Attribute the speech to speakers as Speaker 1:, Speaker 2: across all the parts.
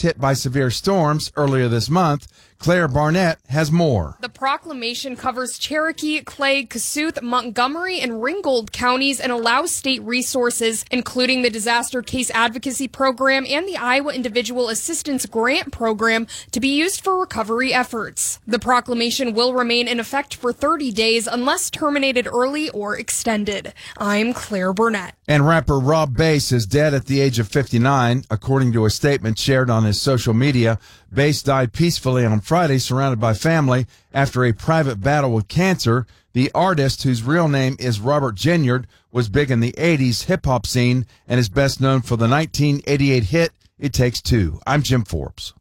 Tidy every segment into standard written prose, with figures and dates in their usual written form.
Speaker 1: hit by severe storms earlier this month. Claire Barnett has more.
Speaker 2: The proclamation covers Cherokee, Clay, Kossuth, Montgomery, and Ringgold counties and allows state resources, including the Disaster Case Advocacy Program and the Iowa Individual Assistance Grant Program, to be used for recovery efforts. The proclamation will remain in effect for 30 days unless terminated early or extended. I'm Claire Burnett.
Speaker 1: And rapper Rob Bass is dead at the age of 59, according to a statement shared on his social media. Bass died peacefully on Friday, surrounded by family, after a private battle with cancer. The artist, whose real name is Robert Ginyard, was big in the 80s hip-hop scene and is best known for the 1988 hit, It Takes Two. I'm Jim Forbes.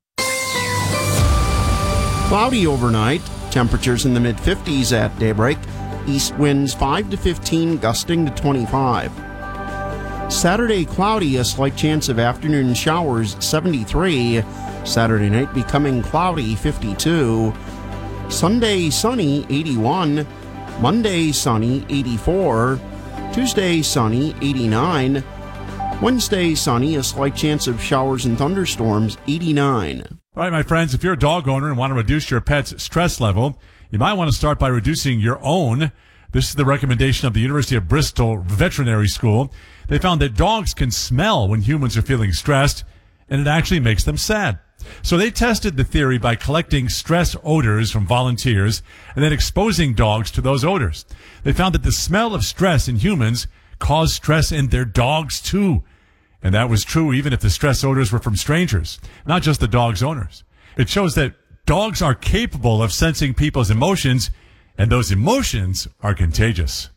Speaker 3: Cloudy overnight, temperatures in the mid-50s at daybreak, east winds 5 to 15, gusting to 25. Saturday cloudy, a slight chance of afternoon showers, 73. Saturday night becoming cloudy, 52. Sunday sunny, 81. Monday sunny, 84. Tuesday sunny, 89. Wednesday sunny, a slight chance of showers and thunderstorms, 89.
Speaker 4: All right, my friends, if you're a dog owner and want to reduce your pet's stress level, you might want to start by reducing your own. This is the recommendation of the University of Bristol Veterinary School. They found that dogs can smell when humans are feeling stressed, and it actually makes them sad. So they tested the theory by collecting stress odors from volunteers and then exposing dogs to those odors. They found that the smell of stress in humans caused stress in their dogs too. And that was true even if the stress odors were from strangers, not just the dog's owners. It shows that dogs are capable of sensing people's emotions, and those emotions are contagious.